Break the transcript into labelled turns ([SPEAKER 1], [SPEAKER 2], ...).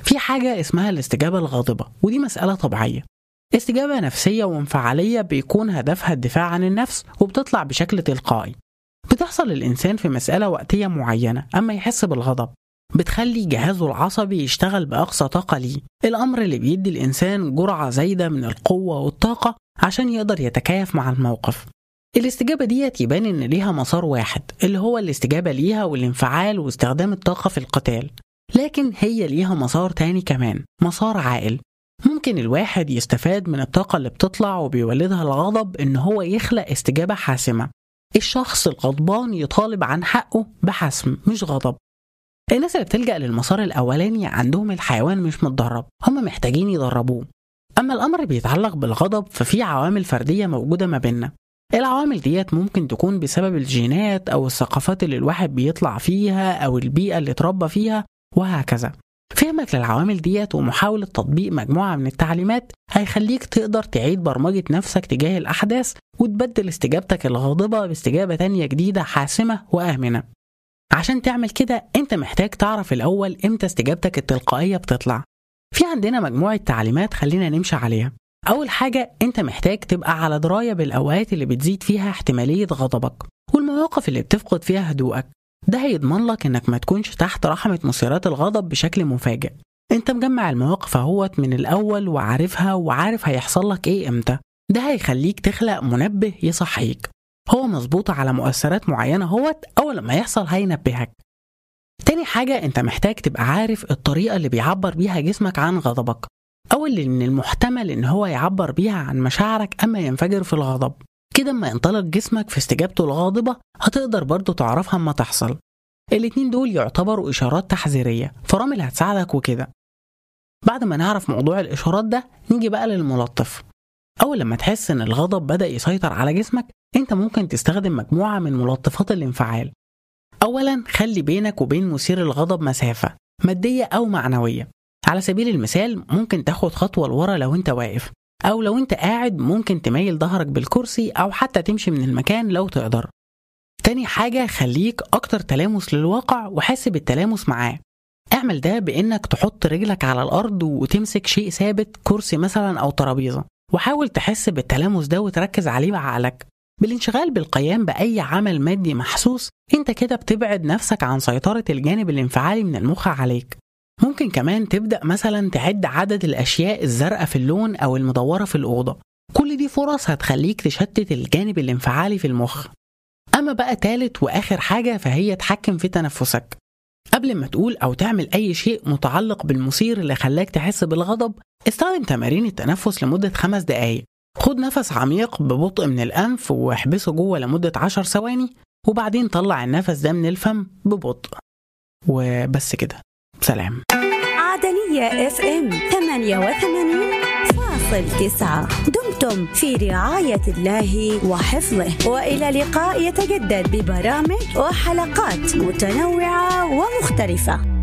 [SPEAKER 1] في حاجة اسمها الاستجابة الغاضبة، ودي مسألة طبيعية، استجابة نفسية وانفعالية بيكون هدفها الدفاع عن النفس وبتطلع بشكل تلقائي. بتحصل للإنسان في مسألة وقتية معينة، أما يحس بالغضب بتخلي جهازه العصبي يشتغل بأقصى طاقة ليه، الأمر اللي بيدي الإنسان جرعة زايدة من القوة والطاقة عشان يقدر يتكيف مع الموقف. الاستجابة دي يبان إن ليها مسار واحد، اللي هو الاستجابة ليها والانفعال واستخدام الطاقة في القتال، لكن هي ليها مسار تاني كمان، مسار عاقل. ممكن الواحد يستفاد من الطاقة اللي بتطلع وبيولدها الغضب إن هو يخلق استجابة حاسمة. الشخص الغضبان يطالب عن حقه بحسم مش غضب. الناس اللي بتلجأ للمسار الأولاني عندهم الحيوان مش متدرب، هم محتاجين يدربوه. أما الأمر بيتعلق بالغضب ففي عوامل فردية موجودة ما بيننا. العوامل ديت ممكن تكون بسبب الجينات أو الثقافات اللي الواحد بيطلع فيها أو البيئة اللي اتربى فيها وهكذا. فهمك للعوامل ديت ومحاولة تطبيق مجموعة من التعليمات هيخليك تقدر تعيد برمجة نفسك تجاه الأحداث وتبدل استجابتك الغاضبة باستجابة تانية جديدة حاسمة وآمنة. عشان تعمل كده انت محتاج تعرف الأول امتى استجابتك التلقائية بتطلع. في عندنا مجموعة تعليمات خلينا نمشي عليها. أول حاجة انت محتاج تبقى على دراية بالأوقات اللي بتزيد فيها احتمالية غضبك والمواقف اللي بتفقد فيها هدوءك. ده هيضمن لك انك ما تكونش تحت رحمة مثيرات الغضب بشكل مفاجئ. انت مجمع المواقف اهوت من الأول وعارفها وعارف هيحصل لك ايه امتى. ده هيخليك تخلق منبه يصحيك، هو مظبوط على مؤثرات معينة هوت أول لما يحصل هينبهك. تاني حاجة انت محتاج تبقى عارف الطريقة اللي بيعبر بيها جسمك عن غضبك، أو اللي من المحتمل ان هو يعبر بيها عن مشاعرك أما ينفجر في الغضب. كده اما ينطلق جسمك في استجابته الغاضبة هتقدر برضو تعرفها اما تحصل. الاتنين دول يعتبروا إشارات تحذيرية، فرامل هتساعدك وكده. بعد ما نعرف موضوع الإشارات ده نيجي بقى للملطف. أول لما تحس ان الغضب بدأ يسيطر على جسمك انت ممكن تستخدم مجموعة من ملطفات الانفعال. أولا خلي بينك وبين مثير الغضب مسافة مادية أو معنوية. على سبيل المثال ممكن تاخد خطوة لورا لو انت واقف، أو لو انت قاعد ممكن تميل ظهرك بالكرسي أو حتى تمشي من المكان لو تقدر. تاني حاجة خليك أكتر تلامس للواقع وحس بالتلامس معاه. اعمل ده بإنك تحط رجلك على الأرض وتمسك شيء ثابت، كرسي مثلا أو ترابيزة، وحاول تحس بالتلامس ده وتركز عليه بعقلك. بالانشغال بالقيام بأي عمل مادي محسوس انت كده بتبعد نفسك عن سيطرة الجانب الانفعالي من المخ عليك. ممكن كمان تبدأ مثلا تعد عدد الأشياء الزرقاء في اللون أو المدورة في الأوضة. كل دي فرص هتخليك تشتت الجانب الانفعالي في المخ. أما بقى تالت وآخر حاجة فهي تحكم في تنفسك. قبل ما تقول أو تعمل أي شيء متعلق بالمثير اللي خلاك تحس بالغضب استخدم تمارين التنفس لمدة 5 دقايق. خد نفس عميق ببطء من الأنف واحبسه جوه لمدة 10 ثواني، وبعدين طلع النفس ده من الفم ببطء. وبس كده، سلام.
[SPEAKER 2] عدنية FM 88.9 دمتم في رعاية الله وحفظه، وإلى لقاء يتجدد ببرامج وحلقات متنوعة ومختلفة.